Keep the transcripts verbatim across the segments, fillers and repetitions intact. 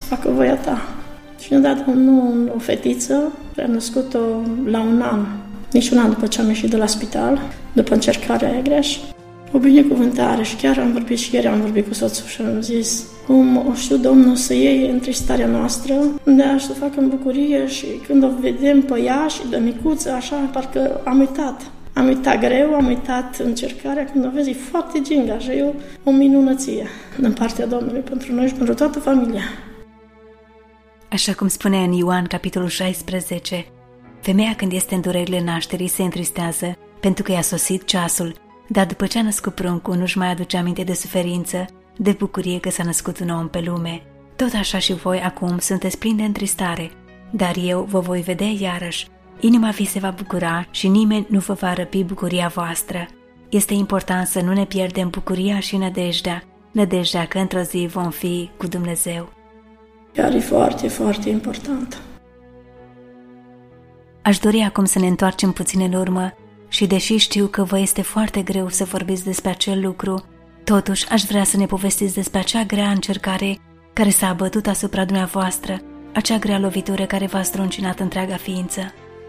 facă voia ta. Și ne-a dat Domnul o fetiță, a născut-o la un an, nici un an după ce am ieșit de la spital, după încercarea aia grea. O binecuvântare și chiar am vorbit și ieri am vorbit cu soțul și am zis cum o știu Domnul să iei întristarea noastră, de și să facă în bucurie și când o vedem pe ea și de micuță, așa, parcă am uitat. Am uitat greu, am uitat încercarea, când o vezi, e foarte ginga și e o, o minunăție din partea Domnului pentru noi și pentru toată familia. Așa cum spune în Ioan, capitolul șaisprezece, femeia când este în durerile nașterii se întristează pentru că i-a sosit ceasul, dar după ce a născut pruncul nu-și mai aduce aminte de suferință, de bucurie că s-a născut un om pe lume. Tot așa și voi acum sunteți plini de întristare, dar eu vă voi vedea iarăși. Inima vi se va bucura și nimeni nu vă va răpi bucuria voastră. Este important să nu ne pierdem bucuria și nădejdea, nădejdea că într-o zi vom fi cu Dumnezeu. Chiar e foarte, foarte important. Aș dori acum să ne întoarcem puțin în urmă și deși știu că vă este foarte greu să vorbiți despre acel lucru, totuși aș vrea să ne povestiți despre acea grea încercare care s-a abătut asupra dumneavoastră, acea grea lovitură care v-a struncinat întreaga ființă.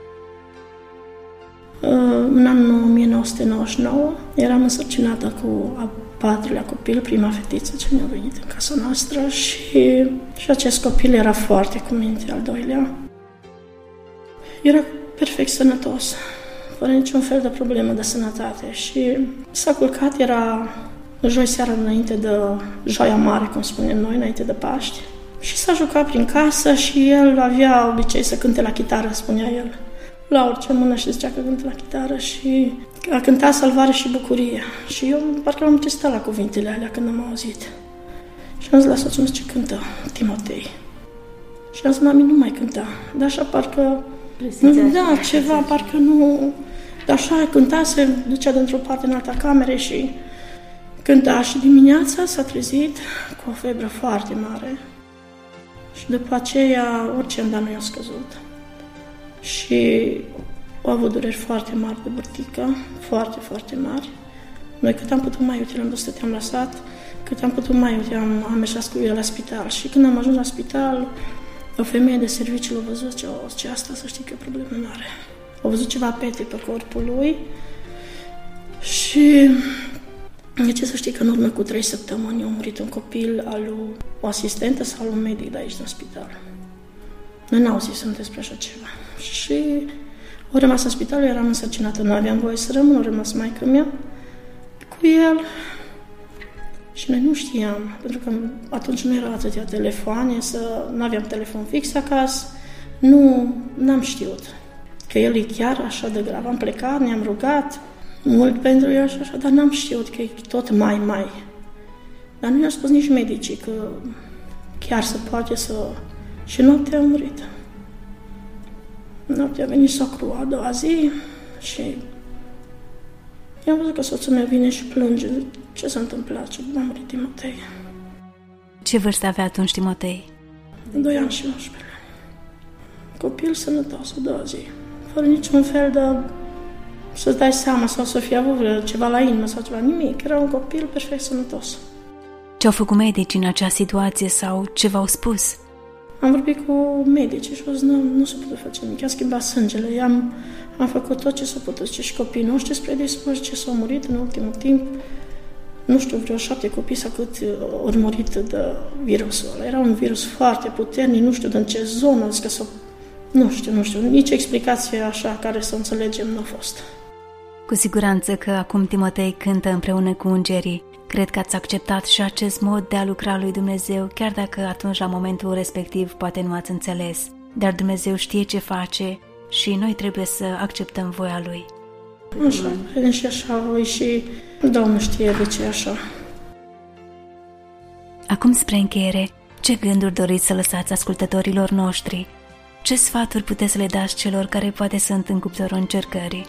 În anul o mie nouă sute nouăzeci și nouă eram însărcinată cu a patrulea copil, prima fetiță ce mi-a venit în casa noastră și, și acest copil era foarte cu minte, al doilea. Era perfect sănătos, fără niciun fel de problemă de sănătate și s-a culcat, era joi seara înainte de Joia Mare, cum spunem noi, înainte de Paști și s-a jucat prin casă și el avea obicei să cânte la chitară, spunea el. La orice mână și zicea că cântă la chitară și a cântat Salvare și Bucurie. Și eu parcă l-am testat la cuvintele alea când am auzit. Și am zis la soțul meu ce cântă Timotei. Și am zis, mami, nu mai cânta. Dar așa parcă... Da, ceva, parcă nu... Dar așa cânta, se ducea dintr-o parte în alta camere și cânta. Și dimineața s-a trezit cu o febră foarte mare. Și după aceea orice îndată nu i-a scăzut. Și au avut dureri foarte mari de bărtică, foarte, foarte mari. Noi cât am putut mai uite, l-am dus, stăteam la sat, cât am putut mai uite, am, am mers cu el la spital. Și când am ajuns la spital, o femeie de serviciu l-a văzut, ce, ce asta să știi că e problemă mare. A văzut ceva pete pe corpul lui și de ce să știi că în urmă cu trei săptămâni a murit un copil al lui o asistentă sau un medic de aici din spital. Noi n-au zis despre așa ceva. Și au rămas în spital, eu eram însărcinată, nu aveam voie să rămân, au rămas maică mea cu el și noi nu știam, pentru că atunci nu erau atâtea telefoane, să nu aveam telefon fix acasă, nu, n-am știut că el e chiar așa de grav. Am plecat, ne-am rugat mult pentru el și așa, dar n-am știut că e tot mai, mai. Dar nu i-au spus nici medicii că chiar se poate să... Și noaptea a murit. Noaptea a venit socrul a doua zi și i-am văzut că soțul meu vine și plânge. Ce s-a întâmplat? Ce a murit Timotei? Ce vârstă avea atunci Timotei? Doi ani și nouăsprezece luni. Copil sănătos, a doua zi. Fără niciun fel de... să-ți dai seama sau să fie avut ceva la inimă sau ceva, nimic. Era un copil perfect sănătos. Ce-au făcut medicii în acea situație sau ce v-au spus? Am vorbit cu medicii și au zis, nu, nu se poate face nimic, i-a schimbat sângele, am, am făcut tot ce s-a putut, ce și copiii noștri spre dispuși, ce s-au murit în ultimul timp, nu știu, vreo șapte copii sau cât au murit de virusul ăla. Era un virus foarte puternic, nu știu din ce zonă, că s-o, nu știu, nu știu, nici explicație așa care să înțelegem nu a fost. Cu siguranță că acum Timotei cântă împreună cu îngerii. Cred că ați acceptat și acest mod de a lucra lui Dumnezeu, chiar dacă atunci, la momentul respectiv, poate nu ați înțeles. Dar Dumnezeu știe ce face și noi trebuie să acceptăm voia Lui. Așa, credem și așa voi și Domnul știe de ce așa. Acum, spre încheiere, ce gânduri doriți să lăsați ascultătorilor noștri? Ce sfaturi puteți să le dați celor care poate sunt în cuptorul încercării?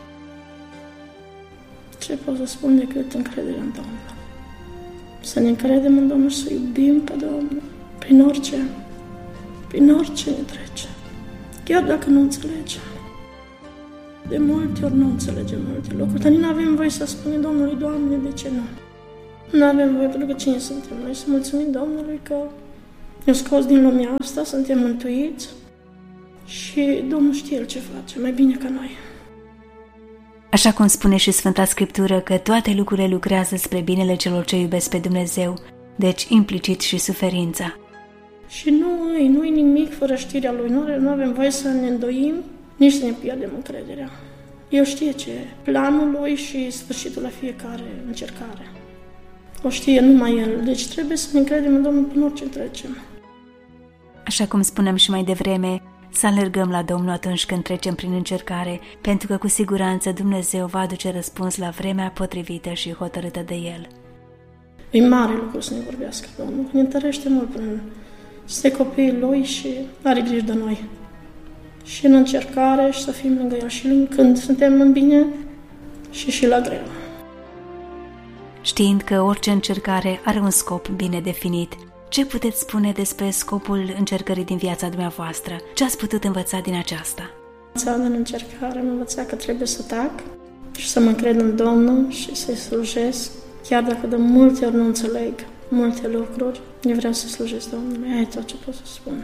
Ce pot să spun decât încredere în Domnul? Să ne încredem în Domnul, să iubim pe Domnul, prin orice, prin orice ne trece. Chiar dacă nu înțelegem. De multe ori nu înțelegem multe lucruri, dar nu avem voie să spunem Domnului, Doamne, de ce nu? Nu avem voie, pentru că cine suntem noi? Să mulțumim Domnului că Ne-a scos din lumea asta, suntem mântuiți și Domnul știe El ce face, mai bine ca noi. Așa cum spune și Sfânta Scriptură că toate lucrurile lucrează spre binele celor ce iubesc pe Dumnezeu, deci implicit și suferința. Și nu, nu e nimic fără știrea Lui, nu, nu avem voie să ne îndoim, nici să ne pierdem încrederea. Eu știu ce planul Lui și sfârșitul la fiecare încercare. O știe numai El, deci trebuie să ne încredem în Domnul până orice trecem. Așa cum spuneam și mai devreme, să alergăm la Domnul atunci când trecem prin încercare, pentru că cu siguranță Dumnezeu va aduce răspuns la vremea potrivită și hotărâtă de El. E mare lucru să ne vorbească Domnul, ne întărește mult prin să copiii Lui și are grijă de noi. Și în încercare și să fim lângă El și când suntem în bine și și la greu. Știind că orice încercare are un scop bine definit, ce puteți spune despre scopul încercării din viața dumneavoastră? Ce ați putut învăța din aceasta? În încercare am învățat că trebuie să tac și să mă încred în Domnul și să-i slujesc, chiar dacă de multe ori nu înțeleg multe lucruri, eu vreau să slujesc Domnului, e tot ce pot să spun.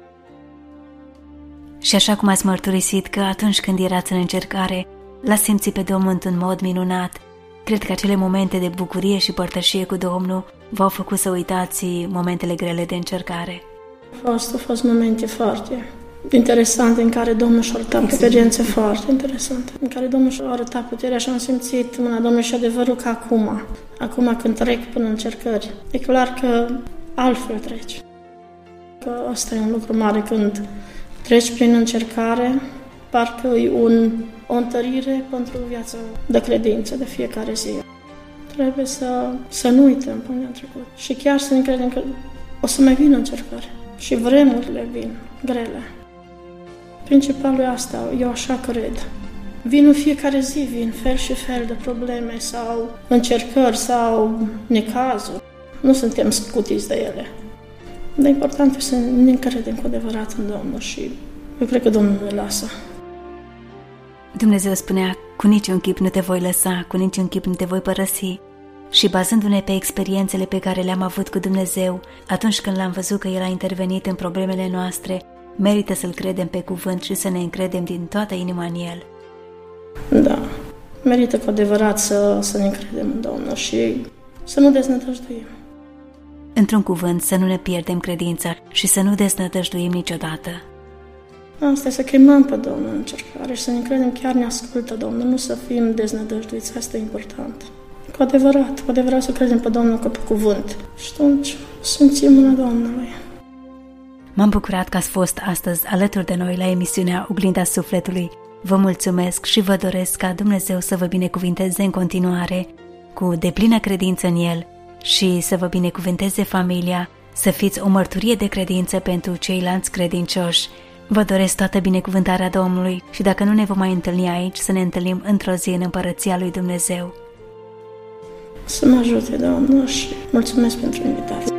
Și așa cum ați mărturisit că atunci când erați în încercare, l-ați simțit pe Domnul într-un mod minunat, cred că acele momente de bucurie și părtășie cu Domnul v-au făcut să uitați momentele grele de încercare. Au fost, au fost momente foarte interesante în care Domnul și-a arătat experiențe foarte interesante, în care Domnul și-a arătat puterea și am simțit mâna Domnului și adevărul că acum, acum când trec până încercări, e clar că altfel treci. Că asta e un lucru mare când treci prin încercare, parcă e un, o întărire pentru viața de credință de fiecare zi. Trebuie să, să nu uităm până în trecut și chiar să ne credem că o să mai vină încercări și vremurile vin grele. Principalul e asta, eu așa cred. Vin în fiecare zi, vin fel și fel de probleme sau încercări sau necazuri. Nu suntem scutiți de ele. Dar important e să ne încredem cu adevărat în Domnul și eu cred că Domnul ne lasă. Dumnezeu spunea, cu niciun chip nu te voi lăsa, cu niciun chip nu te voi părăsi. Și bazându-ne pe experiențele pe care le-am avut cu Dumnezeu, atunci când l-am văzut că El a intervenit în problemele noastre, merită să-L credem pe cuvânt și să ne încredem din toată inima în El. Da, merită cu adevărat să, să ne încredem în Domnul și să nu deznădăjduim. Într-un cuvânt, să nu ne pierdem credința și să nu deznădăjduim niciodată. Asta e să chemăm pe Domnul în încercare și să ne încredem chiar ne ascultă Domnul, nu să fim deznădăjduiți, asta e important. Cu adevărat, cu adevărat să credem pe Domnul ca pe cuvânt. Și atunci simțim mâna Domnului. M-am bucurat că ați fost astăzi alături de noi la emisiunea Oglinda Sufletului. Vă mulțumesc și vă doresc ca Dumnezeu să vă binecuvinteze în continuare cu deplină credință în El și să vă binecuvinteze familia, să fiți o mărturie de credință pentru ceilalți credincioși. Vă doresc toată binecuvântarea Domnului și dacă nu ne vom mai întâlni aici, să ne întâlnim într-o zi în Împărăția lui Dumnezeu. Să mă ajute, Domnul, și mulțumesc pentru invitație.